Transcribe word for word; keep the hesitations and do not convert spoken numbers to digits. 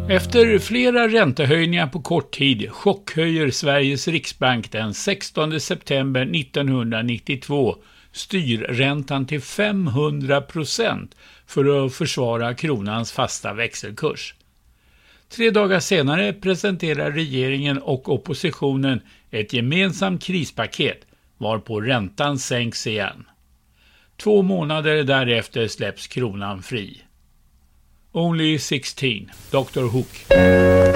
Efter flera räntehöjningar på kort tid chockhöjer Sveriges riksbank den sextonde september nittonhundranittiotvå styrräntan till femhundra procent för att försvara kronans fasta växelkurs. Tre dagar senare presenterar regeringen och oppositionen ett gemensamt krispaket varpå räntan sänks igen. Två månader därefter släpps kronan fri. Only sexton, doktor Hook.